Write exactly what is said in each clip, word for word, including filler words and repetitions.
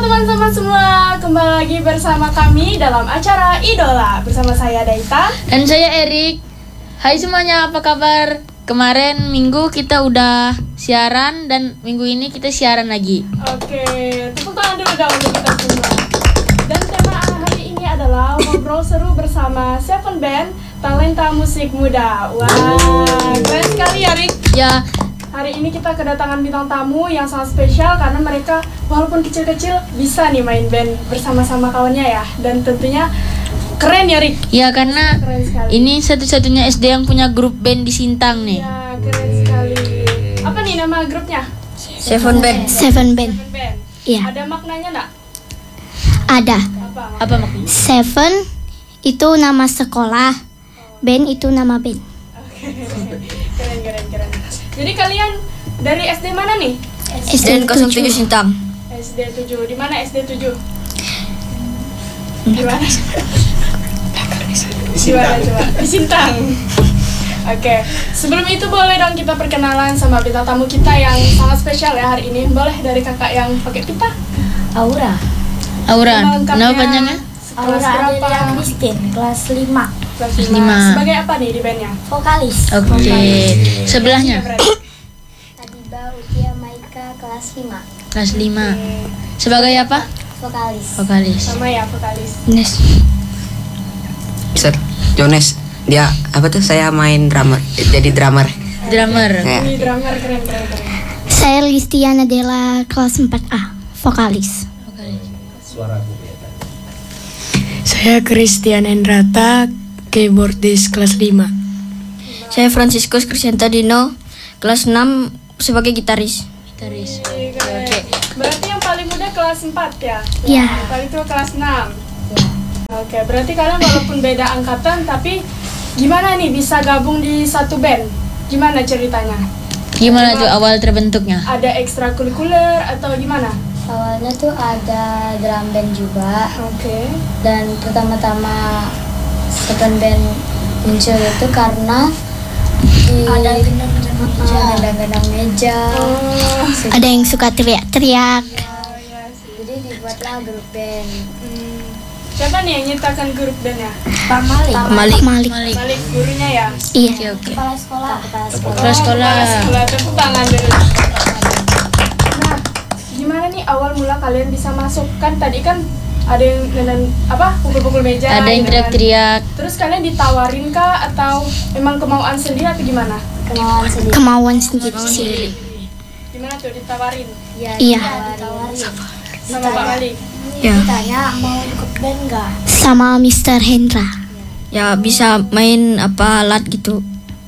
teman-teman semua, kembali lagi bersama kami dalam acara Idola. Bersama saya Daita dan saya Erik. Hai semuanya, apa kabar? Kemarin minggu kita udah siaran dan minggu ini kita siaran lagi. Oke, tepuk tangan dulu dong untuk kita semua. Dan tema hari ini adalah ngobrol seru bersama Seven Band, talenta musik muda. Wah, keren sekali ya Rik. Ya, hari ini kita kedatangan bintang tamu yang sangat spesial karena mereka walaupun kecil-kecil bisa nih main band bersama-sama kawannya ya. Dan tentunya keren ya Rik. ya karena ini satu-satunya S D yang punya grup band di Sintang nih. Ya, keren sekali. Apa nih nama grupnya? Seven Band. Seven Band. Seven Band. Iya. Ada maknanya enggak? Ada. Apa? Apa maksudnya? Seven itu nama sekolah, band itu nama band. Oke. Keren, keren, keren. Jadi kalian dari S D mana nih? S D nol tujuh Sintang. S D tujuh. Di mana S D tujuh? Di mana? Di mana coba? Di Sintang. Oke, sebelum itu boleh dong kita perkenalan sama bintang tamu kita yang sangat spesial ya hari ini. Boleh dari kakak yang pakai pita? Aura. Aura, Nama lengkapnya nama panjangnya? Kelas berapa? Christine, kelas lima. Kelas Kelas lima. lima. Sebagai apa nih di bandnya? Vokalis. Oke, sebelahnya Adiba Utia Maika, kelas lima. kelas lima. Sebagai apa? Vokalis. Vokalis. Sama ya vokalis. Nes. Sir, Jones. Dia apa tuh? Saya main drummer. Jadi drummer. Drummer. Ya. Ini drummer keren keren keren. Saya Listiana Della, kelas empat A, vokalis. Saya Christian Endrata, keyboardis kelas lima. Saya Franciscus Crescenta Dino, kelas enam sebagai gitaris. Gitaris. Ih, keren. Berarti yang paling muda kelas empat ya? Iya. Yang paling tua kelas enam. Oke, berarti kalian walaupun beda angkatan tapi gimana nih bisa gabung di satu band? Gimana ceritanya? Gimana tuh awal terbentuknya? Ada ekstrakurikuler atau gimana? Awalnya tuh ada drum band juga, Oke. dan pertama-tama Seven Band muncul itu karena di Ada Ah, gendang-gendang meja. Oh, Ada yang suka teriak-teriak. oh iya sih. Jadi dibuatlah grup band. Hmm. Siapa nih yang nyiptakan grup bandnya? Pak Malik. Malik. Malik. Malik. Balik gurunya ya? Iya. Oke, oke. Kepala sekolah. Kepala sekolah. Kepala sekolah. Oh, kepala sekolah. Tepuk tangan dulu. Nah, gimana nih awal mula kalian bisa masuk? Kan tadi kan ada yang dengan apa pukul-pukul meja. Ada yang gitu kan. teriak-teriak. Terus kalian ditawarin kah atau memang kemauan sendiri atau gimana? Kemauan sendiri. Kemauan sendiri sih. Gimana tuh ditawarin Ya, Iya. ditawarin. sama Pak Malik? Ya. Ditanya mau ikut band nggak? Sama mister Hendra. Ya bisa main apa alat gitu.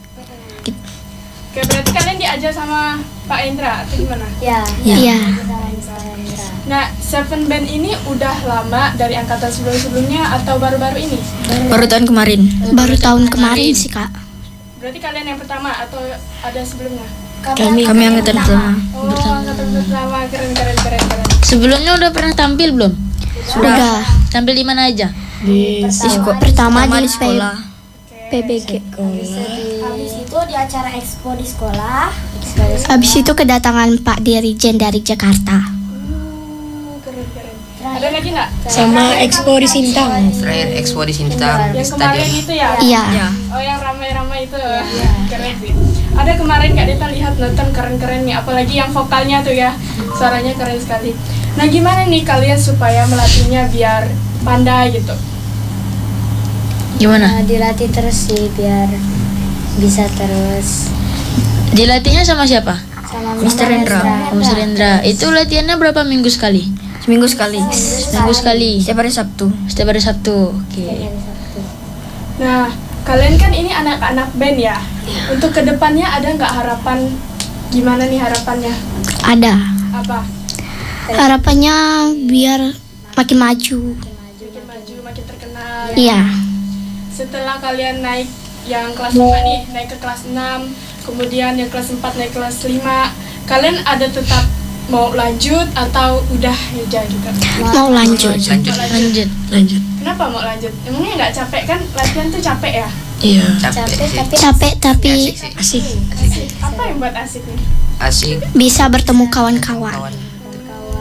Oke, berarti kalian diajar sama Pak Indra atau gimana? Ya. Iya. Sama mister Hendra. Nah, Seven Band ini udah lama dari angkatan sebelum-sebelumnya atau baru-baru ini? Baru tahun kemarin. Baru tahun kemarin sih kak. Berarti kalian yang pertama atau ada sebelumnya? Kami Kami angkatan pertama. Oh, angkatan pertama, keren keren keren keren. Sebelumnya udah pernah tampil belum? Sudah. Tampil di mana aja? di Di sekolah. Pertama Pertama di di sekolah. P B G. Habis itu di acara expo di sekolah. Habis itu kedatangan Pak Dirijen dari Jakarta. Uh, keren keren. Ada lagi nggak? sama Expo di Sintang. Terakhir expo di Sintang di Yang kemarin stadion. itu ya? Iya. Ya. Oh, yang ramai-ramai itu. Keren sih. Ada kemarin Kak Deta lihat nonton keren-keren nih, apalagi yang vokalnya tuh ya. Suaranya keren sekali. Nah, gimana nih kalian supaya melatihnya biar pandai gitu? Gimana? Nah, dilatih terus sih biar bisa terus Dilatihnya sama siapa? sama mister Hendra. Mister Rendra. Itu latihannya berapa minggu sekali? Seminggu sekali. Seminggu sekali. Setiap hari Sabtu. Setiap hari Sabtu. Oke. Nah, kalian kan ini anak-anak band ya. Untuk kedepannya ada nggak harapan? Gimana nih harapannya? Ada. Apa? Harapannya biar makin maju. Makin maju, makin terkenal. Iya. Setelah kalian naik yang kelas lima nih, naik ke kelas enam, kemudian yang kelas empat naik kelas lima, kalian ada tetap mau lanjut atau udah aja gitu? Mau lanjut. Lanjut. Lanjut. Lanjut. Kenapa mau lanjut? Emangnya nggak capek kan? Latihan tuh capek ya? Iya. Capek sih. Capek tapi Asik sih. Asik. Apa yang buat asik nih? Asik. bisa bertemu kawan-kawan. Kawan.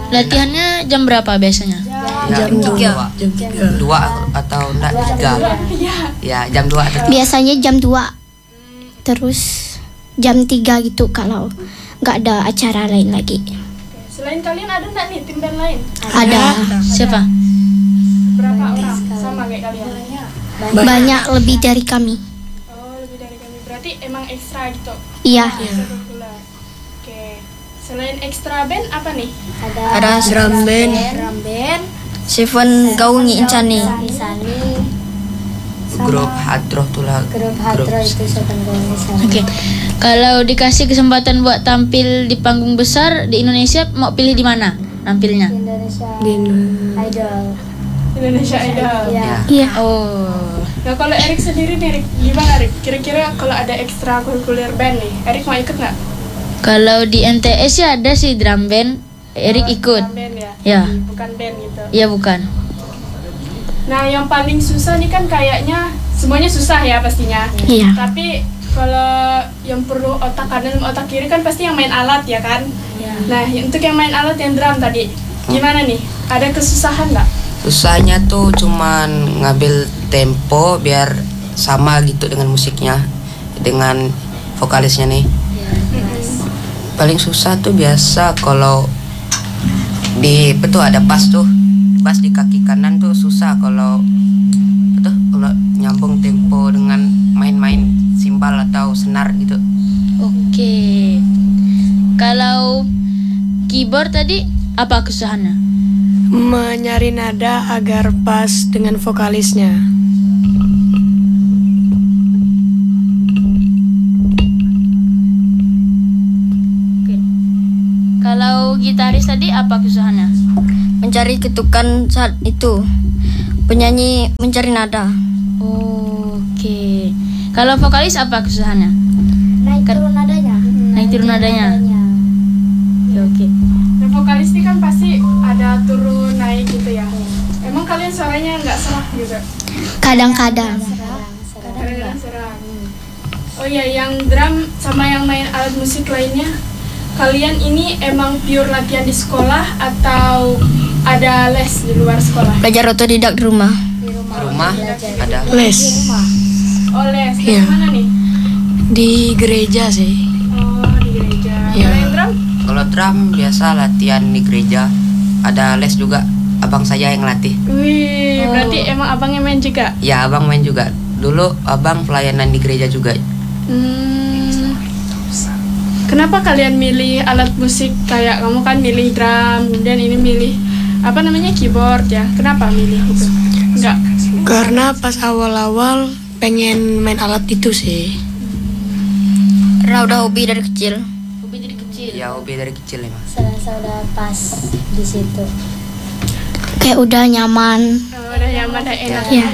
Latihannya jam berapa biasanya? Ya, Jam jam tiga. dua. Jam tiga. Dua atau enggak tiga. Ya, jam dua atau Biasanya jam dua. Terus jam tiga gitu kalau nggak ada acara lain lagi. Selain kalian ada nggak nih tim band lain? Ada Siapa? Berapa orang? Sama kayak kalian? banyak lebih dari kami. Oh, lebih dari kami. Berarti emang ekstra gitu. Iya. Ekstrakurikuler. Oke. Selain ekstra band apa nih? Ada Ada drum band, drum band, Seven Gaungi Incani. Isani, grup hadroh tuh lah. grup Hadro itu Seven Gaungi Isani. Oke. Kalau dikasih kesempatan buat tampil di panggung besar di Indonesia, mau pilih di mana nampilnya? Indonesia Di Idol. Indonesia Idol. Ya. Iya. Oh. Nah kalau Erik sendiri nih, Erik, gimana Erik? Kira-kira kalau ada ekstra kurikuler band nih, Erik mau ikut nggak? Kalau di M T S ya ada sih drum band. Erik ikut. Drum band ya? Ya. Bukan band gitu. Iya bukan. Nah yang paling susah nih kan kayaknya semuanya susah ya pastinya. Iya. Tapi kalau yang perlu otak kanan sama otak kiri kan pasti yang main alat ya kan? Nah untuk yang main alat yang drum tadi, gimana nih? Ada kesusahan nggak? Susahnya tuh cuman ngambil tempo biar sama gitu dengan musiknya, dengan vokalisnya nih. Paling susah tuh biasa kalau di betul ada bass tuh, bass di kaki kanan tuh susah kalau betul kalau nyambung tempo dengan main-main simbal atau senar gitu. Oke. Kalau keyboard tadi apa kesusahannya? menyari nada agar pas dengan vokalisnya. Oke. Kalau gitaris tadi apa kesusahannya? Mencari ketukan saat itu. Penyanyi mencari nada. Oke. Kalau vokalis apa kesusahannya? Naik turun nadanya. Naik turun nadanya. Oke, oke. Nah, vokalis ini kan pasti ada turun naik gitu ya. Emang kalian suaranya nggak serak gitu? Kadang-kadang. Kadang-kadang serak. Oh iya, yang drum sama yang main alat musik lainnya, kalian ini emang pure latihan di sekolah atau ada les di luar sekolah? Belajar otodidak di rumah. Di rumah. Rumah ada. Les Oh les, di Iya. mana nih? di gereja sih. Oh di gereja. Iya. Kalau yang drum? Kalau drum biasa latihan di gereja. Ada les juga. Abang saya yang latih. Wih, berarti emang abangnya main juga? Ya abang main juga. Dulu abang pelayanan di gereja juga. Hmm. Kenapa kalian milih alat musik kayak kamu kan milih drum dan ini milih apa namanya keyboard ya? Kenapa milih itu? Enggak. Karena pas awal-awal pengen main alat itu sih. Karena udah hobi dari kecil. Hobi dari kecil. Ya hobi dari kecil emang. Serasa udah pas di situ. Kayak udah nyaman. Oh, udah nyaman, udah enak. Iya.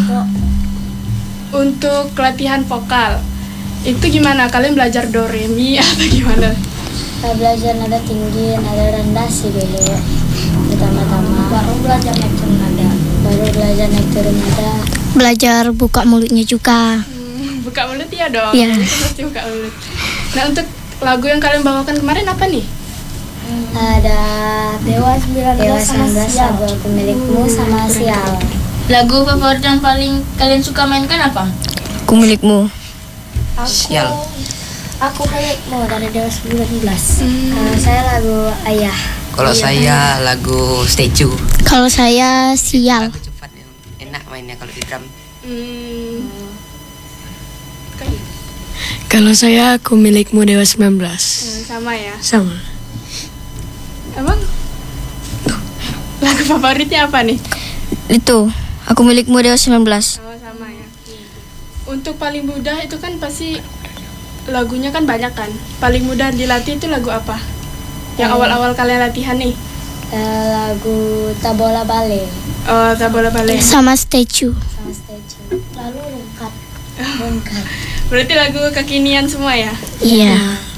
Untuk latihan vokal itu gimana? Kalian belajar do re mi atau gimana? Kita belajar nada tinggi, nada rendah sih dulu. Pertama-tama. Baru belajar naik turun nada. Baru belajar naik turun nada. Belajar buka mulutnya juga. Hmm, buka mulut ya dong. Iya. Itu pasti buka mulut. Nah untuk lagu yang kalian bawakan kemarin apa nih? Ada Dewa sembilan belas lagu Aku Milikmu sama Sial. Lagu favorit yang paling kalian suka mainkan apa? Aku milikmu. Aku Sial. Aku Milikmu dari Dewa sembilan belas. Kalau saya lagu Ayah. Kalau saya lagu statue. Kalau saya sial. Lagu cepat yang enak mainnya kalau di drum. Hmm. Kan, Kalau saya aku milikmu Dewa sembilan belas. hmm, sama ya. Sama. Emang lagu favoritnya apa nih? Itu, aku milikmu Dewa sembilan belas. Oh sama ya. Untuk paling mudah itu kan pasti lagunya kan banyak kan. Paling mudah dilatih itu lagu apa? Yang awal-awal kalian latihan nih. Eh, lagu Tabola Bale Oh, tak boleh balik. Sama statue. sama statue. Lalu lengkap. Lengkap. Berarti lagu kekinian semua ya? Iya.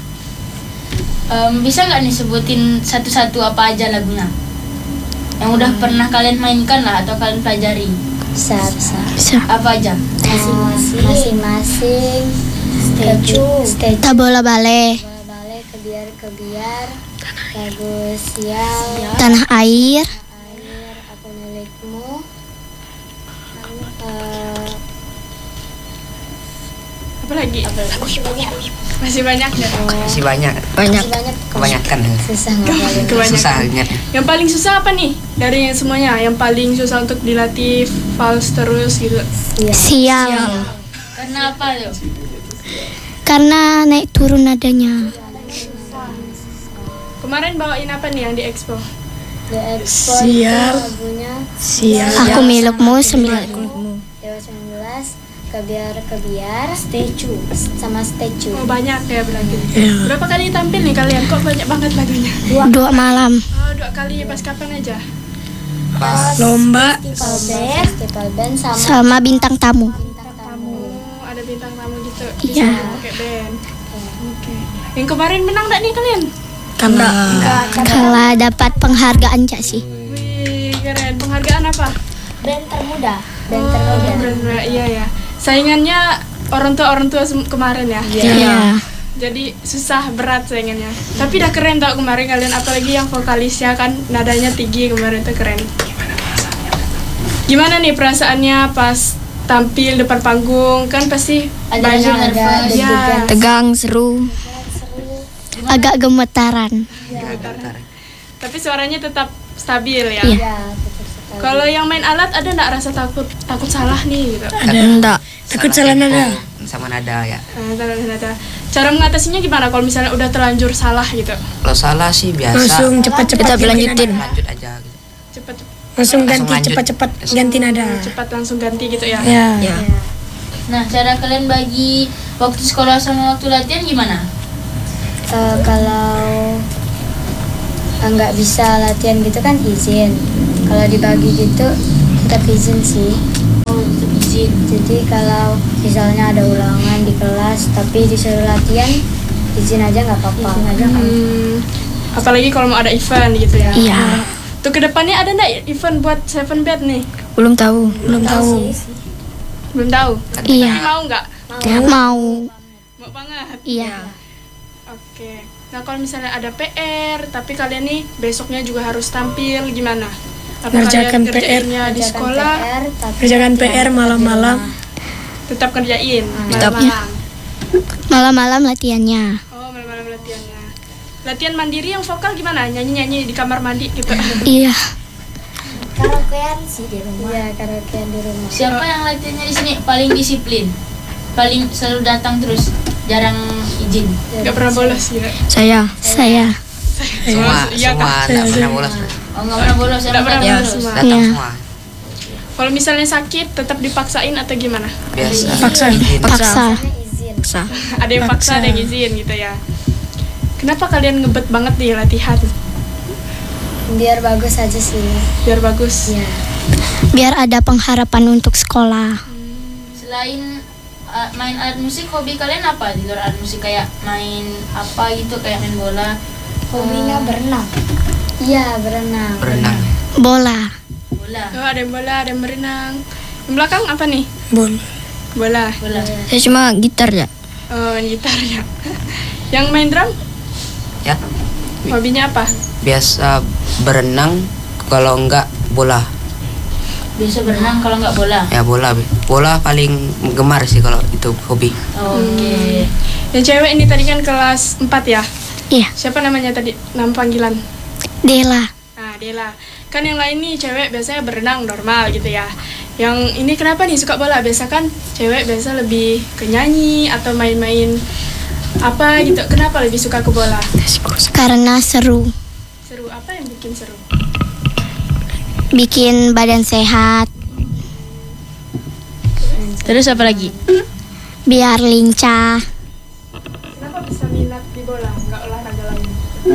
Em, bisa nggak nih sebutin satu-satu apa aja lagunya? Yang udah pernah kalian mainkan lah atau kalian pelajari? Bisa, bisa. Bisa. Apa aja? Masing-masing. Masing-masing. Statue. Statue. Tabola bale. Tabola Bale, kebiar kebiar. lagu Sial, Tanah Air, Air, Aku Milikmu, eh, Apa lagi? Masih banyak ya? Masih banyak. Banyak. masih banyak Kebanyakan. susah ngapalin. Kebanyakan. Susah ingat. Yang paling susah apa nih dari yang semuanya? Yang paling susah untuk dilatih vals terus gitu. Sial. Karena apa tuh? Karena naik turun nadanya. Kemarin bawain apa nih yang di expo? The Expo Sial. itu lagunya Sial. Aku milikmu sembilan. Dewa sembilan belas, Kebiar Kebiar, Statue, sama Statue. Oh banyak ya berarti. Iya. Berapa kali tampil nih kalian? Kok banyak banget lagunya? Dua malam. Oh dua kali pas kapan aja? Pas Lomba. Festival band, festival band sama Sama bintang tamu. bintang tamu. Oh ada bintang tamu gitu. Iya. Pakai band. Oke. Yang kemarin menang nggak nih kalian? Karena Kalau dapat penghargaan Cak sih. Wih keren. Penghargaan apa? Band termuda. Band Oh, termuda. bener-bener, iya ya. Saingannya orang tua orang tua sem- kemarin ya. Iya. Jadi susah berat saingannya. Tapi udah keren tau kemarin kalian, apalagi yang vokalisnya kan nadanya tinggi kemarin tuh keren. Gimana nih perasaannya pas tampil depan panggung? Kan pasti Ada banyak rasa nervous. ya. tegang, seru. Agak gemetaran. Tapi suaranya tetap stabil ya. Iya. Ya, tetap sekali. Kalau yang main alat ada nggak rasa takut takut salah nih gitu? Ada enggak? Takut salah tempo nada. sama nada ya. Nah, taruh di nada. Cara mengatasinya gimana kalau misalnya udah terlanjur salah gitu? Kalau salah sih biasa. Langsung cepat-cepat Lanjut lanjutin. Lanjut aja gitu. Cepet Langsung ganti lanjut. cepat-cepat ganti nada. cepat langsung ganti gitu ya. Ya. Nah, cara kalian bagi waktu sekolah sama waktu latihan gimana? Eh, kalau nggak bisa latihan gitu kan izin. Kalau dibagi gitu tetap izin sih. Oh, tetap izin. Jadi kalau misalnya ada ulangan di kelas tapi disuruh latihan, izin aja nggak apa-apa. Izin aja Hmm, apalagi kalau mau ada event gitu ya. Iya. Tuh kedepannya ada nggak event buat Seven Bed nih? Belum tahu, belum tahu. Belum tahu. Iya. Tapi mau nggak? Mau. Mau banget. Iya. Oke. Nah kalau misalnya ada P R, tapi kalian nih besoknya juga harus tampil, gimana? Apa Ngerjakan kalian P R. kerjainnya di Kerjakan sekolah? P R, tapi Kerjakan P R malam-malam. Tetap kerjain Tetap. malam-malam. Malam-malam latihannya. Oh malam-malam latihannya. Latihan mandiri yang vokal gimana? Nyanyi-nyanyi di kamar mandi gitu. Iya. karaokean sih di rumah. Iya, karaokean di rumah. Siapa yang latihannya di sini paling disiplin? Paling selalu datang terus, jarang izin. Gak pernah bolos ya. Saya. Saya. Semua Iya, semua Kak. enggak pernah bolos. Oh, nggak pernah bolos, Nggak yang pernah datang bolos terus. semua. Datang Iya. semua. Kalau misalnya sakit tetap dipaksain atau gimana? Biasa. Paksa. Izin. Paksa. Izin. Paksa. Ada yang paksa, ada yang izin gitu ya. Kenapa kalian ngebet banget nih latihan? Biar bagus aja sih. Biar bagus. Iya. Biar ada pengharapan untuk sekolah. Selain uh, main alat musik, hobi kalian apa di luar alat musik? Kayak main apa gitu, kayak main bola, Hobinya berenang. Iya, berenang. Berenang. Bola. bola, Oh, ada yang bola, ada yang berenang. Yang belakang apa nih? Bol. Bola. bola. Saya cuma gitar ya. Oh, main gitar ya. Yang main drum, Ya. hobinya apa? Biasa berenang, kalau enggak bola. Biasa berenang kalau nggak bola. Ya bola. Bola paling gemar sih kalau itu hobi. Oke. Yang cewek ini tadi kan kelas empat ya? Iya. Siapa namanya tadi? Nama panggilan? Dela. Nah, Dela. Kan yang lain nih cewek biasanya berenang normal gitu ya. Yang ini kenapa nih suka bola? Biasa kan cewek biasa lebih ke nyanyi atau main-main apa gitu. Kenapa lebih suka ke bola? Karena seru. Seru, apa yang bikin seru? Bikin badan sehat. Terus apa lagi? Biar lincah. Kenapa bisa minat di bola? Nggak olahraga lain?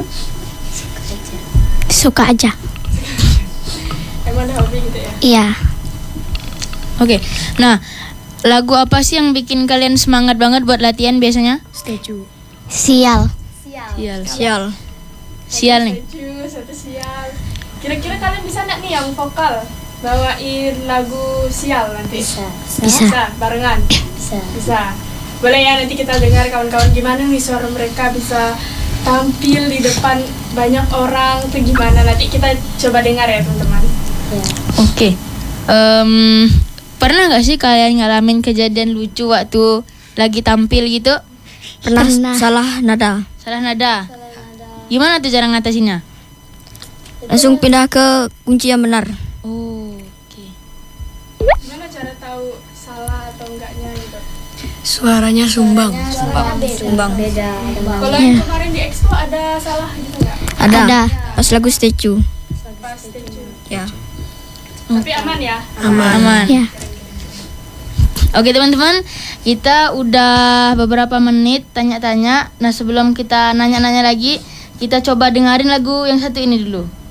Suka aja. Emang ada hobi gitu ya? Iya. Oke. Nah, lagu apa sih yang bikin kalian semangat banget buat latihan biasanya? Statue. Sial. Sial. Sial. Sial nih. Setuju, satu sial. Kira-kira kalian bisa nggak nih yang vokal bawain lagu sial nanti? Bisa. Bisa. Bisa, barengan. Bisa. Bisa. Boleh ya nanti kita dengar kawan-kawan gimana nih suara mereka bisa tampil di depan banyak orang tuh gimana? Nanti kita coba dengar ya teman-teman. Ya. Oke. Em, pernah nggak sih kalian ngalamin kejadian lucu waktu lagi tampil gitu? Pernah, Pernah. salah nada. Salah nada. Gimana tuh cara ngatasinnya? Langsung pindah ke kunci yang benar. Oh, oke. Gimana cara tahu salah atau enggaknya gitu? Suaranya sumbang. Sumbang. Beda. Kalau yang kemarin di Expo ada salah gitu nggak? Ada. Ada. Pas lagu statue. Pas stage. Ya. Tapi aman ya? Aman. Aman. Ya. Oke teman-teman, kita udah beberapa menit tanya-tanya. Nah sebelum kita nanya-nanya lagi, kita coba dengerin lagu yang satu ini dulu.